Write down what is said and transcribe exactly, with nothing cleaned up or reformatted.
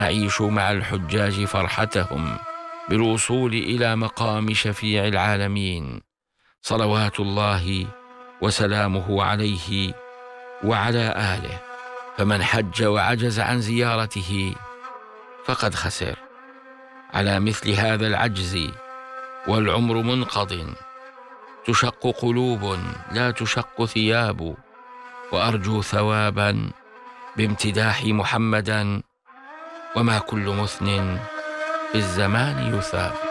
نعيش مع الحجاج فرحتهم بالوصول إلى مقام شفيع العالمين، صلوات الله وسلامه عليه وعلى آله. فمن حج وعجز عن زيارته فقد خسر. على مثل هذا العجز والعمر منقض تشق قلوب لا تشق ثياب، وأرجو ثوابا بامتداح محمدا، وما كل مثن في الزمان يثاب.